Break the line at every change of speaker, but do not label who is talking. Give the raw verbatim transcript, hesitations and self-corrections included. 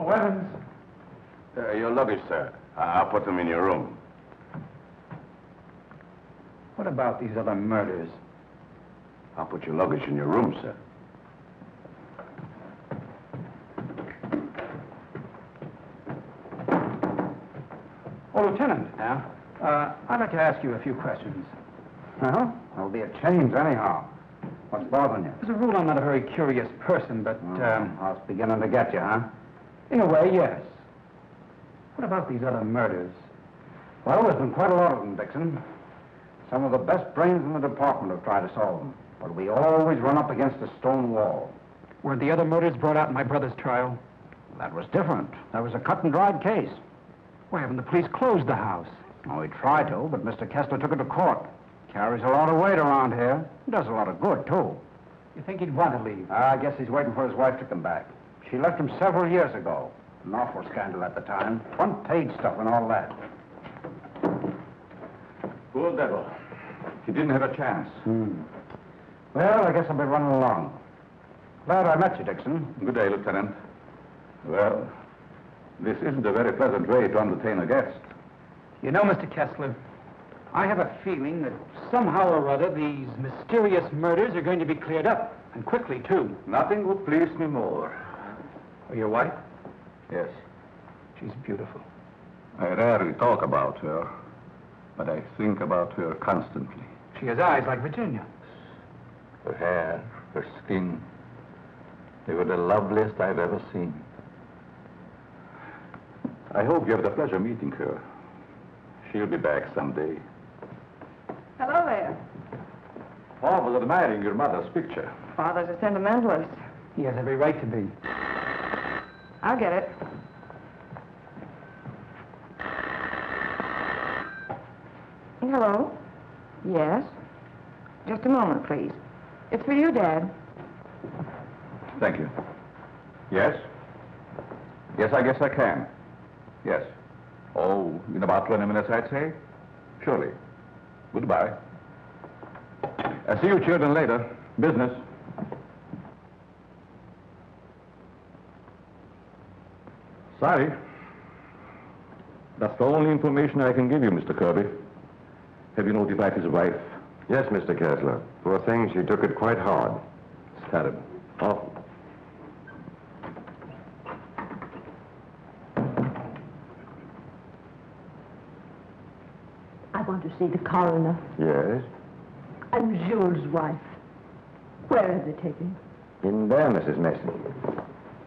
Oh, Evans.
Uh, your luggage, sir. I'll put them in your room.
What about these other murders?
I'll put your luggage in your room, sir.
Oh, Lieutenant.
Yeah?
Uh, I'd like to ask you a few questions.
Well, there'll be a change anyhow. What's bothering you?
As a rule, I'm not a very curious person, but, um...
I was beginning to get you, huh?
in a way, yes. What about these other murders?
Well, there's been quite a lot of them, Dixon. Some of the best brains in the department have tried to solve them. But we always run up against a stone wall.
Were the other murders brought out in my brother's trial?
That was different. That was a cut-and-dried case.
Why haven't the police closed the house?
Oh, we tried to, but Mister Kessler took it to court. Carries a lot of weight around here. Does a lot of good, too.
You think he'd want to leave?
I guess he's waiting for his wife to come back. She left him several years ago. An awful scandal at the time. Front page stuff and all that.
Poor devil. He didn't have a chance.
Hmm. Well, I guess I'll be running along. Glad I met you, Dixon.
Good day, Lieutenant. Well, this isn't a very pleasant way to entertain a guest.
You know, Mister Kessler, I have a feeling that somehow or other these mysterious murders are going to be cleared up, and quickly, too.
Nothing would please me more.
Oh, your wife?
Yes.
She's beautiful.
I rarely talk about her, but I think about her constantly.
She has eyes like Virginia.
Her hair, her skin, they were the loveliest I've ever seen. I hope you have the pleasure of meeting her. She'll be back someday.
Hello there.
Paul was admiring your mother's picture.
Father's a sentimentalist.
He has every right to be.
I'll get it. Hello? Yes? Just a moment, please. It's for you, Dad.
Thank you. Yes? Yes, I guess I can. Yes. Oh, in about twenty minutes, I'd say? Surely. Goodbye. I'll see you children later. Business. Sorry. That's the only information I can give you, Mister Kirby. Have you notified his wife?
Yes, Mister Kessler. Poor thing, she took it quite hard.
It's terrible. Awful.
I want to see the coroner.
Yes?
I'm Jules' wife. Where are they taking him?
In there, Missus Mason.